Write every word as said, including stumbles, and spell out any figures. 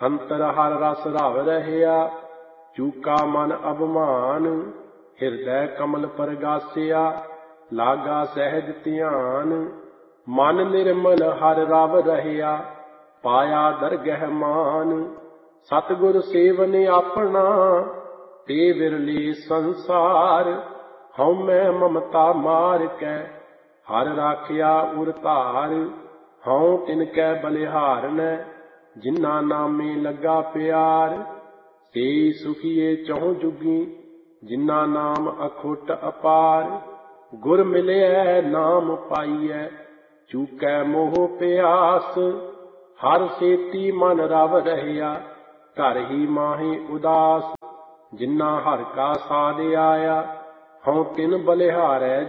ਅੰਤਰ ਹਰ ਰਸ ਰਵ ਰਹਿਆ, ਚੂਕਾ ਮਨ ਅਭਮਾਨ। ਹਿਰਦੈ ਕਮਲ ਪਰਗਾਸਿਆ, ਲਾਗਾ ਸਹਿਜ ਧਿਆਨ। ਮਨ ਨਿਰਮਲ ਹਰ ਰਵ ਰਹਿਆ, ਪਾਇਆ ਦਰਗਹਿ ਮਾਨ। ਸਤਿਗੁਰ ਸੇਵਨ ਆਪਣਾ, ਤੇ ਵਿਰਲੇ ਸੰਸਾਰ। ਹਉਮੈ ਮਮਤਾ ਮਾਰ ਕੈ, ਹਰ ਰਾਖਿਆ ਉਰ ਧਾਰ। ਹਉ ਤਿਨ ਕੈ ਬਲਿਹਾਰਨੈ, ਜਿਨ੍ਹਾ ਨਾਮੇ ਲੱਗਾ ਪਿਆਰ। ਤੇ ਸੁਖੀਏ ਚਹੁ ਜੁਗੀ, ਜਿਨ੍ਹਾ ਨਾਮ ਅਖੁੱਟ ਅਪਾਰ। ਗੁਰ ਮਿਲਿਐ ਨਾਮ ਪਾਈਐ, ਚੂਕੈ ਮੋਹ ਪਿਆਸ। ਹਰ ਸੇਤੀ ਮਨ ਰਵ ਰਹਿਆ, ਘਰ ਹੀ ਮਾਹੀ ਉਦਾਸ। ਜਿਨ੍ਹਾ ਹਰਿ ਕਾ ਸਾਧ ਆਇਆ, ਹਉ ਤਿਨ ਬਲਿਹਾਰੈ